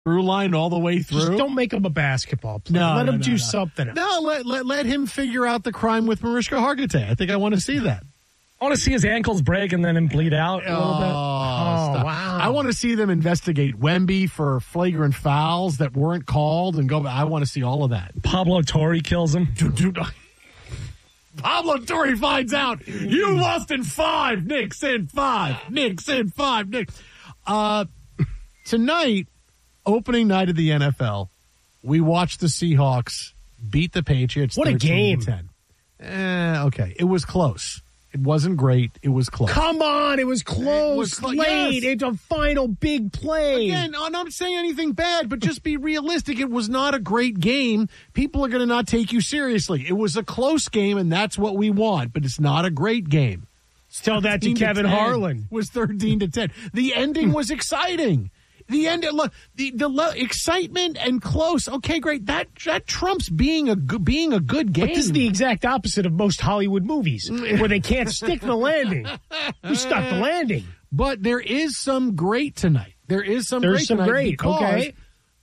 through line all the way through. Just don't make him a basketball player. Let him do something. No, let him figure out the crime with Mariska Hargitay. I think I want to see that. I want to see his ankles break and then him bleed out a little bit. Oh, wow. I want to see them investigate Wemby for flagrant fouls that weren't called and go. I want to see all of that. Pablo Torre kills him. Pablo Torre finds out you lost in 5. Knicks in 5. Knicks in 5. Knicks. Tonight, opening night of the NFL, we watched the Seahawks beat the Patriots. What a game. 13-10. Okay, it was close. It wasn't great. It was close. Come on, it was close. Late. Yes. It's a final big play. Again, I'm not saying anything bad, but just be realistic. It was not a great game. People are going to not take you seriously. It was a close game, and that's what we want, but it's not a great game. Tell that to Kevin Harlan. Was 13-10. The ending was exciting. The end, look, the excitement and close. Okay, great. That trumps being a good game. But this is the exact opposite of most Hollywood movies, where they can't stick the landing. We stuck the landing. But there is some great tonight. There's some great. Okay.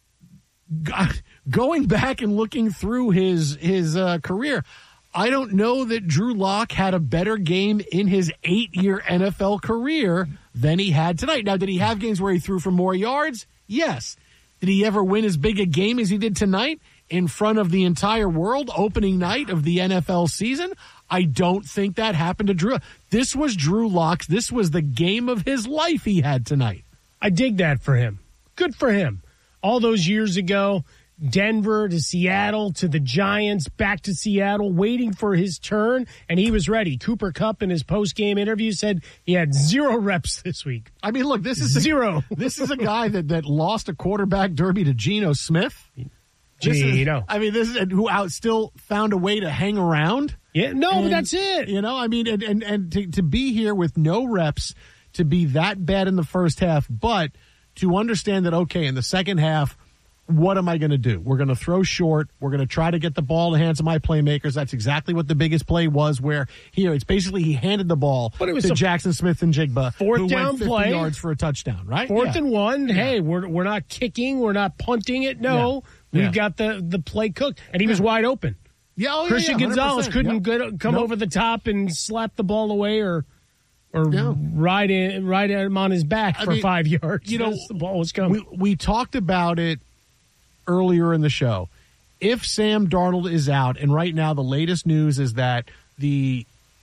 Going back and looking through his career, I don't know that Drew Lock had a better game in his 8-year NFL career than he had tonight. Now, did he have games where he threw for more yards? Yes. Did he ever win as big a game as he did tonight in front of the entire world, opening night of the NFL season? I don't think that happened to Drew. This was Drew Lock's. This was the game of his life he had tonight. I dig that for him. Good for him. All those years ago, Denver to Seattle to the Giants, back to Seattle, waiting for his turn, and he was ready. Cooper Kupp in his post-game interview said he had 0 reps this week. I mean, look, this is 0. This is a guy that lost a quarterback derby to Geno Smith. Geno. This is who still found a way to hang around. Yeah, but that's it. And to be here with no reps, to be that bad in the first half, but to understand that, okay, in the second half, what am I going to do? We're going to throw short. We're going to try to get the ball in the hands of my playmakers. That's exactly what the biggest play was, where here it's basically he handed the ball to Jackson Smith and Jigba, fourth down 50 play, yards for a touchdown, right? 4th and 1. Yeah. Hey, we're not kicking. We're not punting it. No, we've got the play cooked. And he was wide open. Christian Gonzalez couldn't come over the top and slap the ball away or ride him on his back for 5 yards. The ball was coming. We talked about it earlier in the show. If Sam Darnold is out, and right now the latest news is that the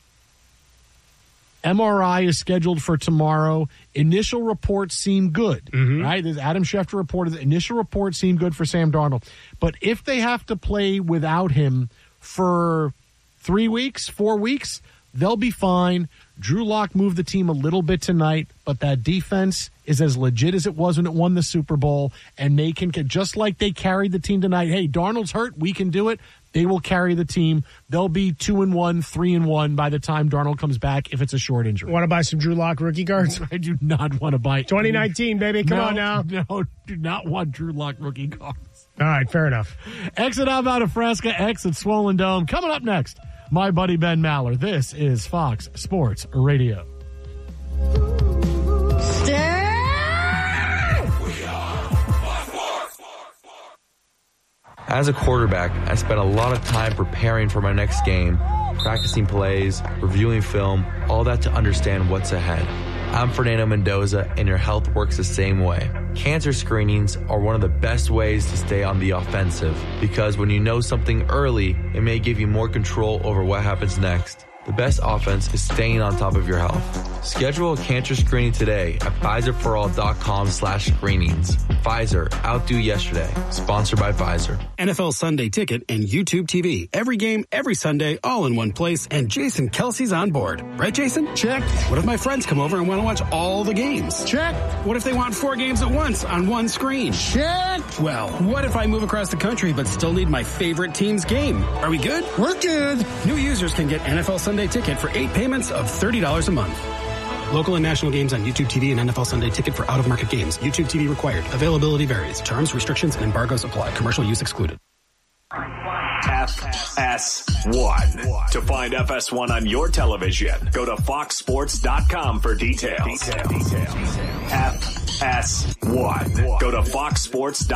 MRI is scheduled for tomorrow. Initial reports seem good, right? Adam Schefter reported that initial reports seem good for Sam Darnold. But if they have to play without him for 3 weeks, 4 weeks, they'll be fine. Drew Lock moved the team a little bit tonight, but that defense is as legit as it was when it won the Super Bowl, and they can get, just like they carried the team tonight. Hey, Darnold's hurt. We can do it. They will carry the team. They'll be 2-1, 3-1 by the time Darnold comes back if it's a short injury. Want to buy some Drew Lock rookie cards? I do not want to buy 2019, baby. Come on now. No, do not want Drew Lock rookie cards. All right, fair enough. Exit out of Fresca, exit Swollen Dome. Coming up next, my buddy Ben Maller. This is Fox Sports Radio. As a quarterback, I spent a lot of time preparing for my next game, practicing plays, reviewing film, all that to understand what's ahead. I'm Fernando Mendoza, and your health works the same way. Cancer screenings are one of the best ways to stay on the offensive, because when you know something early, it may give you more control over what happens next. The best offense is staying on top of your health. Schedule a cancer screening today at Pfizerforall.com/screenings. Pfizer, outdo yesterday. Sponsored by Pfizer. NFL Sunday Ticket and YouTube TV. Every game, every Sunday, all in one place. And Jason Kelsey's on board. Right, Jason? Check. What if my friends come over and want to watch all the games? Check. What if they want 4 games at once on one screen? Check. Well, what if I move across the country but still need my favorite team's game? Are we good? We're good. New users can get NFL Sunday Ticket for 8 payments of $30 a month. Local and national games on YouTube TV and NFL Sunday Ticket for out-of-market games. YouTube TV required. Availability varies. Terms, restrictions, and embargoes apply. Commercial use excluded. FS1. To find FS1 on your television, go to foxsports.com for details. FS1. FS1. Go to foxsports.com.